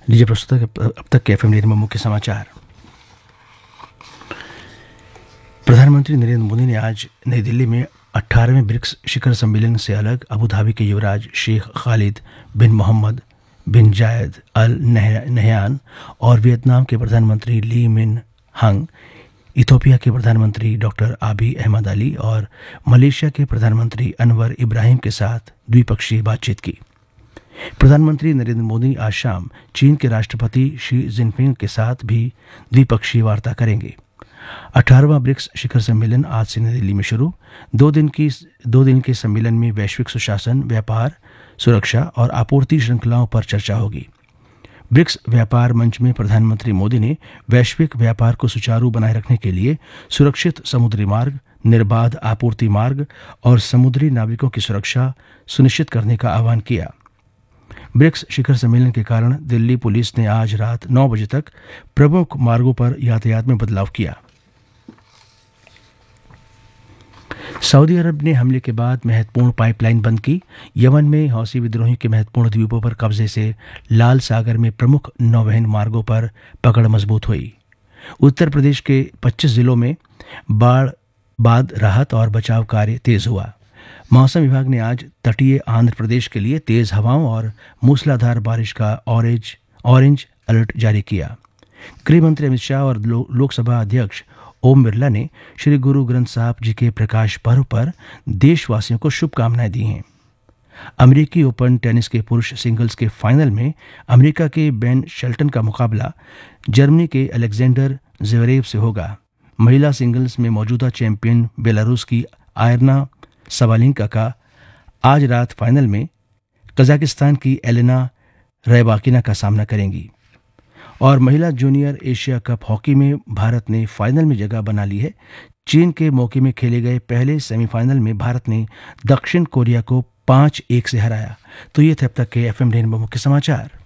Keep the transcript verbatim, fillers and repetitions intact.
लीजिए प्रस्तुत है अब तक के एफ एम रेनबो मुख्य समाचार। प्रधानमंत्री नरेंद्र मोदी ने आज नई दिल्ली में अठारहवें ब्रिक्स शिखर सम्मेलन से अलग अबू धाबी के युवराज शेख खालिद बिन मोहम्मद बिन जायद अल नहयान और वियतनाम के प्रधानमंत्री ली मिन हंग, इथियोपिया के प्रधानमंत्री डॉक्टर आबी अहमद अली और मलेशिया के प्रधानमंत्री अनवर इब्राहिम के साथ द्विपक्षीय बातचीत की। प्रधानमंत्री नरेंद्र मोदी आज शाम चीन के राष्ट्रपति शी जिनपिंग के साथ भी द्विपक्षीय वार्ता करेंगे। अठारहवां ब्रिक्स शिखर सम्मेलन आज से नई दिल्ली में शुरू। दो दिन की दो दिन के सम्मेलन में वैश्विक सुशासन, व्यापार, सुरक्षा और आपूर्ति श्रृंखलाओं पर चर्चा होगी। ब्रिक्स व्यापार मंच में प्रधानमंत्री मोदी ने वैश्विक व्यापार को सुचारू बनाए रखने के लिए सुरक्षित समुद्री मार्ग, निर्बाध आपूर्ति मार्ग और समुद्री नाविकों की सुरक्षा सुनिश्चित करने का आह्वान किया। ब्रिक्स शिखर सम्मेलन के कारण दिल्ली पुलिस ने आज रात नौ बजे तक प्रमुख मार्गों पर यातायात में बदलाव किया। सऊदी अरब ने हमले के बाद महत्वपूर्ण पाइपलाइन बंद की। यमन में हौसी विद्रोही के महत्वपूर्ण द्वीपों पर कब्जे से लाल सागर में प्रमुख नौवहन मार्गों पर पकड़ मजबूत हुई। उत्तर प्रदेश के पच्चीस जिलों में बाढ़ बाद राहत और बचाव कार्य तेज हुआ। मौसम विभाग ने आज तटीय आंध्र प्रदेश के लिए तेज हवाओं और मूसलाधार बारिश का ऑरेंज ऑरेंज अलर्ट जारी किया। गृह मंत्री अमित शाह और लो, लोकसभा अध्यक्ष ओम बिरला ने श्री गुरु ग्रंथ साहब जी के प्रकाश पर्व पर देशवासियों को शुभकामनाएं दी हैं। अमेरिकी ओपन टेनिस के पुरुष सिंगल्स के फाइनल में अमेरिका के बेन शेल्टन का मुकाबला जर्मनी के अलेक्जेंडर ज़्वेरेव से होगा। महिला सिंगल्स में मौजूदा चैंपियन बेलारूस की आयरना सबालिंका का आज रात फाइनल में कजाकिस्तान की एलेना रैबाकिना का सामना करेंगी। और महिला जूनियर एशिया कप हॉकी में भारत ने फाइनल में जगह बना ली है। चीन के मोकी में खेले गए पहले सेमीफाइनल में भारत ने दक्षिण कोरिया को पाँच एक से हराया। तो ये थे अब तक के एफ एम रेनबो मुख्य समाचार।